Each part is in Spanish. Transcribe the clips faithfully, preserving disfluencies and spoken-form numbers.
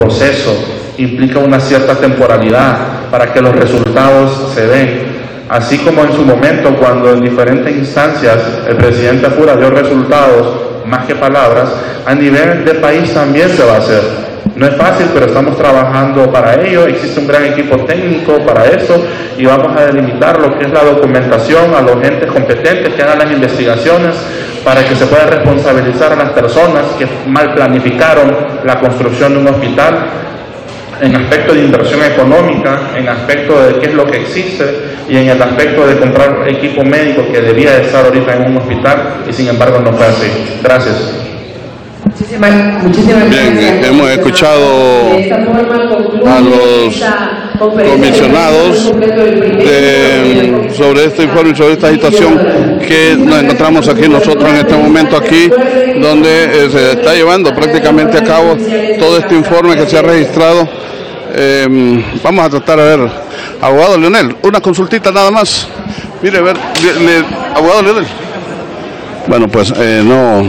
proceso, implica una cierta temporalidad para que los resultados se den. Así como en su momento, cuando en diferentes instancias el presidente Apura dio resultados más que palabras, a nivel de país también se va a hacer. No es fácil, pero estamos trabajando para ello. Existe un gran equipo técnico para eso y vamos a delimitar lo que es la documentación a los entes competentes que hagan las investigaciones para que se pueda responsabilizar a las personas que mal planificaron la construcción de un hospital en aspecto de inversión económica, en aspecto de qué es lo que existe y en el aspecto de comprar equipo médico que debía de estar ahorita en un hospital y sin embargo no fue así. Gracias. Muchísimas, muchísimas Bien, gracias. hemos escuchado a los comisionados de, sobre este informe, sobre esta situación que nos encontramos aquí nosotros en este momento aquí, donde eh, se está llevando prácticamente a cabo todo este informe que se ha registrado. Eh, vamos a tratar a ver, abogado Leonel, una consultita nada más. Mire, a ver, le, le, abogado Leonel. Bueno, pues eh, no...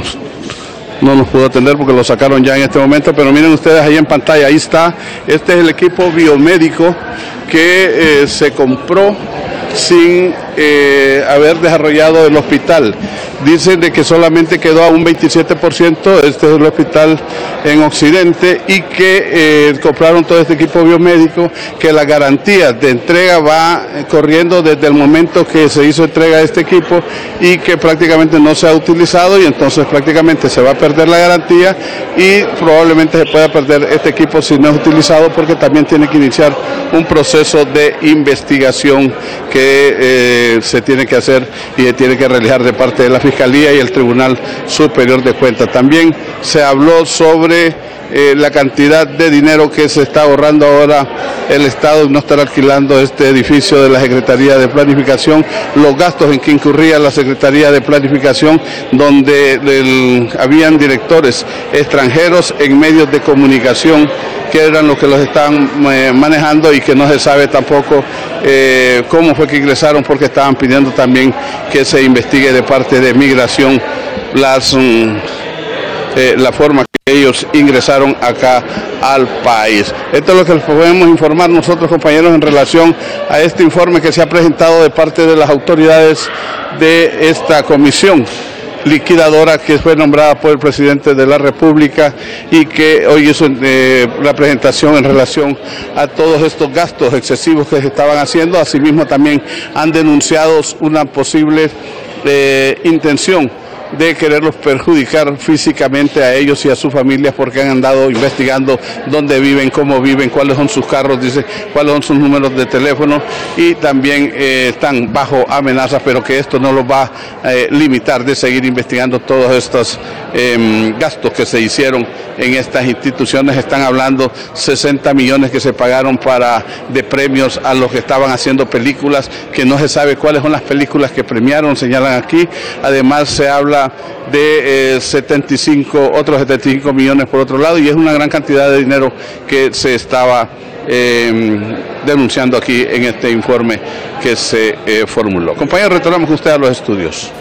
no nos pudo atender porque lo sacaron ya en este momento, pero miren ustedes ahí en pantalla, ahí está, este es el equipo biomédico que eh, se compró sin eh, haber desarrollado el hospital. Dicen de que solamente quedó a un veintisiete por ciento, este es el hospital en Occidente, y que eh, compraron todo este equipo biomédico, que la garantía de entrega va corriendo desde el momento que se hizo entrega de este equipo y que prácticamente no se ha utilizado, y entonces prácticamente se va a perder la garantía y probablemente se pueda perder este equipo si no es utilizado, porque también tiene que iniciar un proceso de investigación que eh, se tiene que hacer y se tiene que realizar de parte de la Fiscalía y el Tribunal Superior de Cuentas. También se habló sobre eh, la cantidad de dinero que se está ahorrando ahora el Estado en no estar alquilando este edificio de la Secretaría de Planificación, los gastos en que incurría la Secretaría de Planificación, donde el, habían directores extranjeros en medios de comunicación que eran los que los estaban eh, manejando, y que no se sabe tampoco eh, cómo fue que ingresaron, porque estaban pidiendo también que se investigue de parte de Migración las, um, eh, la forma que ellos ingresaron acá al país. Esto es lo que les podemos informar nosotros, compañeros, en relación a este informe que se ha presentado de parte de las autoridades de esta comisión liquidadora que fue nombrada por el presidente de la República y que hoy hizo eh, la presentación en relación a todos estos gastos excesivos que se estaban haciendo. Asimismo también han denunciado una posible eh, intención de quererlos perjudicar físicamente a ellos y a sus familias, porque han andado investigando dónde viven, cómo viven, cuáles son sus carros, dice, cuáles son sus números de teléfono, y también eh, están bajo amenazas, pero que esto no los va a eh, limitar de seguir investigando todos estos eh, gastos que se hicieron en estas instituciones. Están hablando sesenta millones que se pagaron para de premios a los que estaban haciendo películas, que no se sabe cuáles son las películas que premiaron, señalan aquí. Además se habla de eh, setenta y cinco, otros setenta y cinco millones por otro lado, y es una gran cantidad de dinero que se estaba eh, denunciando aquí en este informe que se eh, formuló. Compañeros, retornamos con usted a los estudios.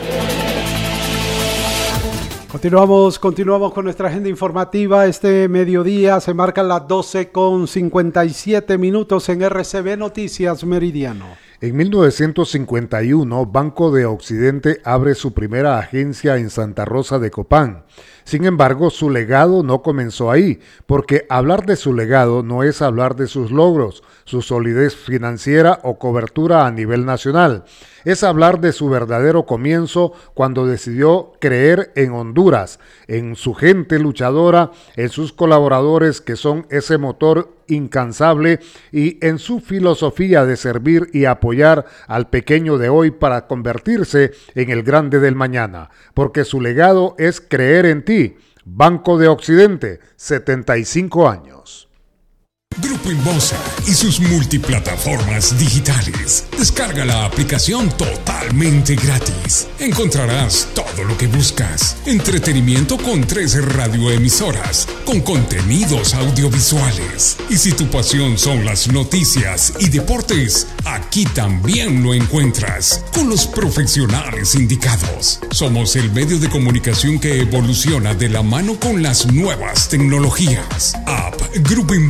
Continuamos, continuamos con nuestra agenda informativa. Este mediodía se marcan las doce con cincuenta y siete minutos en R C B Noticias Meridiano. En mil novecientos cincuenta y uno, Banco de Occidente abre su primera agencia en Santa Rosa de Copán. Sin embargo, su legado no comenzó ahí, porque hablar de su legado no es hablar de sus logros, su solidez financiera o cobertura a nivel nacional. Es hablar de su verdadero comienzo, cuando decidió creer en Honduras, en su gente luchadora, en sus colaboradores que son ese motor incansable, y en su filosofía de servir y apoyar al pequeño de hoy para convertirse en el grande del mañana, porque su legado es creer en ti. Banco de Occidente, setenta y cinco años. Grupo Grupo Inbosa y sus multiplataformas digitales. Descarga la aplicación totalmente gratis. Encontrarás todo lo que buscas. Entretenimiento con tres radioemisoras, con contenidos audiovisuales. Y si tu pasión son las noticias y deportes, aquí también lo encuentras, con los profesionales indicados. Somos el medio de comunicación que evoluciona de la mano con las nuevas tecnologías. App Grupo Inbosa.